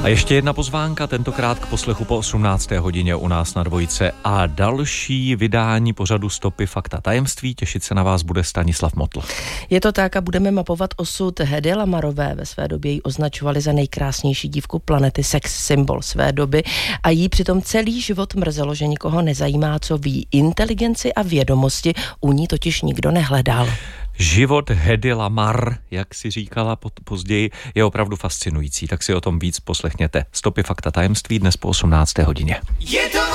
A ještě jedna pozvánka, tentokrát k poslechu po 18. hodině u nás na Dvojce a další vydání pořadu Stopy, fakta, tajemství. Těšit se na vás bude Stanislav Motl. Je to tak a budeme mapovat osud Hedy Lamarové. Ve své době ji označovali za nejkrásnější dívku planety, sex symbol své doby a jí přitom celý život mrzelo, že nikoho nezajímá, co ví. Inteligenci a vědomosti u ní totiž nikdo nehledal. Život Hedy Lamar, jak si říkala později, je opravdu fascinující, tak si o tom víc poslechněte. Stopy, fakta, tajemství dnes po 18. hodině.